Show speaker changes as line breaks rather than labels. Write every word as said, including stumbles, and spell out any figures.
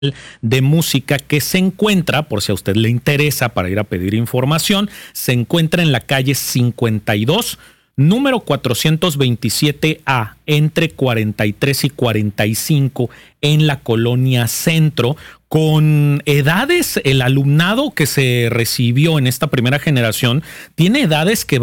de música que se encuentra, por si a usted le interesa para ir a pedir información, se encuentra en la calle cincuenta y dos, número cuatrocientos veintisiete A, entre cuarenta y tres y cuarenta y cinco, en la colonia Centro, con edades. El alumnado que se recibió en esta primera generación tiene edades que